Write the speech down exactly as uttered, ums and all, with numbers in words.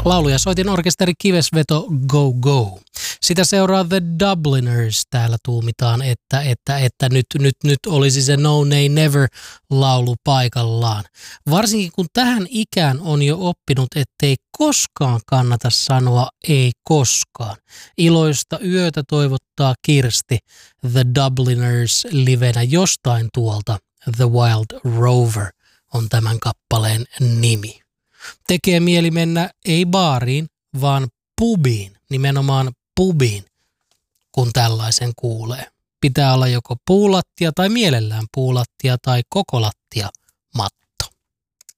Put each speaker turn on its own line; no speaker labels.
Laulu- ja soitin orkesteri Kivesveto Go Go. Sitä seuraa The Dubliners. Täällä tuumitaan, että, että, että nyt, nyt, nyt olisi se No Nay Never laulu paikallaan. Varsinkin kun tähän ikään on jo oppinut, ettei koskaan kannata sanoa ei koskaan. Iloista yötä toivottaa Kirsti. The Dubliners livenä jostain tuolta. The Wild Rover on tämän kappaleen nimi. Tekee mieli mennä ei baariin, vaan pubiin, nimenomaan pubiin, kun tällaisen kuulee. Pitää olla joko puulattia tai mielellään puulattia tai koko lattia